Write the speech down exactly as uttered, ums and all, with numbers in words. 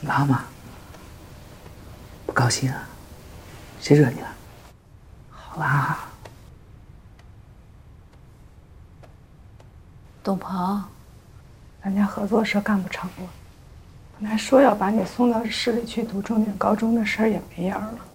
怎么了妈？不高兴啊？谁惹你了？好啦。 董鹏， 咱家合作社干不成了，本来说要把你送到市里去读重点高中的事儿也没影儿了。